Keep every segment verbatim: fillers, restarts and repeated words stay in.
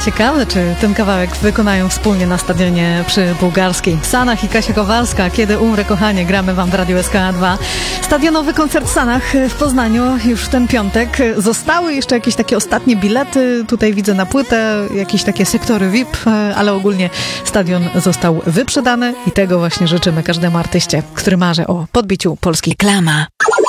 Ciekawe, czy ten kawałek wykonają wspólnie na stadionie przy Bułgarskiej. Sanach i Kasia Kowalska, Kiedy umrę kochanie, gramy wam w Radiu S K A dwa. Stadionowy koncert w Sanach w Poznaniu już w ten piątek. Zostały jeszcze jakieś takie ostatnie bilety, tutaj widzę na płytę, jakieś takie sektory V I P, ale ogólnie stadion został wyprzedany i tego właśnie życzymy każdemu artyście, który marzy o podbiciu polskiej. Reklama.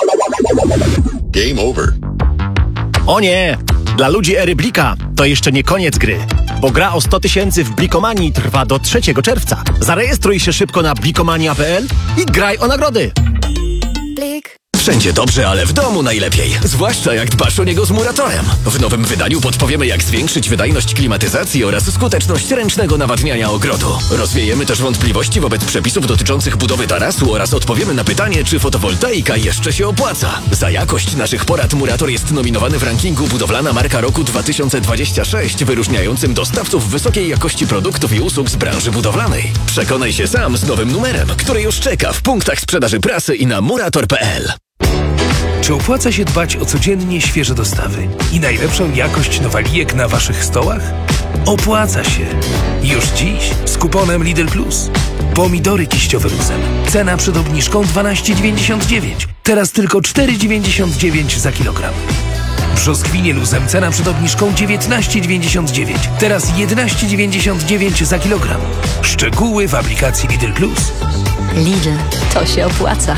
Game over. O nie! Dla ludzi ery Blika to jeszcze nie koniec gry, bo gra o sto tysięcy w Blikomanii trwa do trzeciego czerwca. Zarejestruj się szybko na blikomania kropka p l i graj o nagrody. Blik. Wszędzie dobrze, ale w domu najlepiej. Zwłaszcza jak dbasz o niego z Muratorem. W nowym wydaniu podpowiemy, jak zwiększyć wydajność klimatyzacji oraz skuteczność ręcznego nawadniania ogrodu. Rozwiejemy też wątpliwości wobec przepisów dotyczących budowy tarasu oraz odpowiemy na pytanie, czy fotowoltaika jeszcze się opłaca. Za jakość naszych porad Murator jest nominowany w rankingu Budowlana Marka Roku dwa tysiące dwadzieścia sześć, wyróżniającym dostawców wysokiej jakości produktów i usług z branży budowlanej. Przekonaj się sam z nowym numerem, który już czeka w punktach sprzedaży prasy i na murator kropka p l. Czy opłaca się dbać o codziennie świeże dostawy i najlepszą jakość nowalijek na waszych stołach? Opłaca się! Już dziś z kuponem Lidl Plus. Pomidory kiściowe luzem. Cena przed obniżką dwanaście dziewięćdziesiąt dziewięć. Teraz tylko cztery dziewięćdziesiąt dziewięć za kilogram. Brzoskwinie luzem. Cena przed obniżką dziewiętnaście dziewięćdziesiąt dziewięć. Teraz jedenaście dziewięćdziesiąt dziewięć za kilogram. Szczegóły w aplikacji Lidl Plus. Lidl, to się opłaca.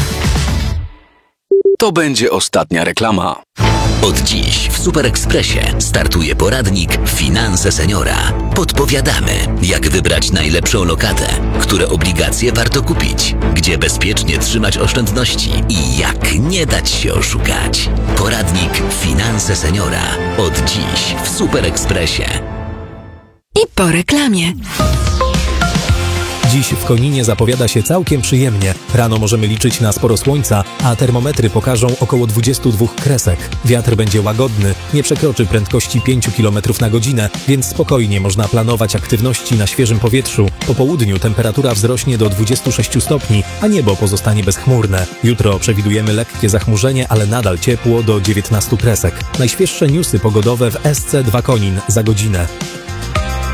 To będzie ostatnia reklama. Od dziś w Super Expressie startuje poradnik Finanse Seniora. Podpowiadamy, jak wybrać najlepszą lokatę, które obligacje warto kupić, gdzie bezpiecznie trzymać oszczędności i jak nie dać się oszukać. Poradnik Finanse Seniora. Od dziś w Super Expressie. I po reklamie. Dziś w Koninie zapowiada się całkiem przyjemnie. Rano możemy liczyć na sporo słońca, a termometry pokażą około dwadzieścia dwa kresek. Wiatr będzie łagodny, nie przekroczy prędkości pięć kilometrów na godzinę, więc spokojnie można planować aktywności na świeżym powietrzu. Po południu temperatura wzrośnie do dwudziestu sześciu stopni, a niebo pozostanie bezchmurne. Jutro przewidujemy lekkie zachmurzenie, ale nadal ciepło do dziewiętnastu kresek. Najświeższe newsy pogodowe w S C dwa Konin za godzinę.